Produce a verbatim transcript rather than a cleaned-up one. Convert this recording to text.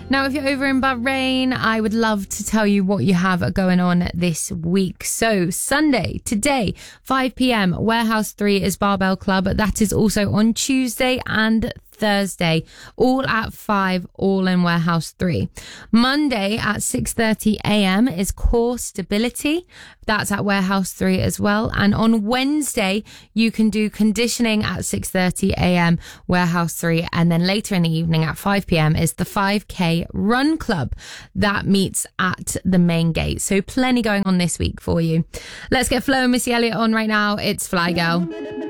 Now, if you're over in Bahrain, I would love to tell you what you have going on this week. So Sunday, today, five p.m, Warehouse three is Barbell Club. That is also on Tuesday and Thursday, all at five, all in Warehouse three. Monday at six thirty a.m. is Core Stability. That's at Warehouse three as well. And on Wednesday, you can do conditioning at six thirty a.m. Warehouse three. And then later in the evening at five p.m. is the five K Run Club. That meets at the main gate. So plenty going on this week for you. Let's get Flo and Missy Elliott on right now. It's Fly Girl.